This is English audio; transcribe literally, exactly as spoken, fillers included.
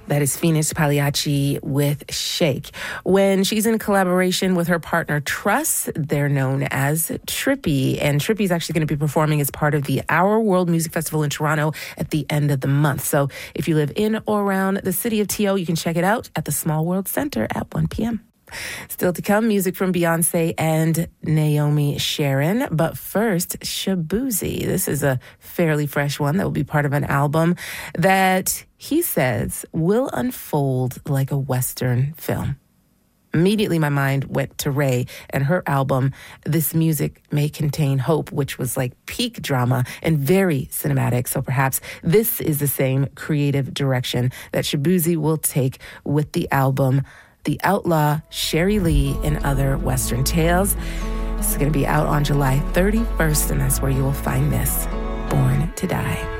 That is Phoenix Pagliacci with Shake. When she's in collaboration with her partner Truss, they're known as Trippie. And Trippie is actually going to be performing as part of the Our World Music Festival in Toronto at the end of the month. So if you live in or around the city of T O, you can check it out at the Small World Center at one p.m. Still to come, music from Beyonce and Naomi Sharon. But first, Shaboozey. This is a fairly fresh one that will be part of an album that he says will unfold like a Western film. Immediately, my mind went to Ray and her album, This Music May Contain Hope, which was like peak drama and very cinematic. So perhaps this is the same creative direction that Shaboozey will take with the album The Outlaw, Sherry Lee, and Other Western Tales. This is going to be out on July thirty-first, and that's where you will find this, Born to Die.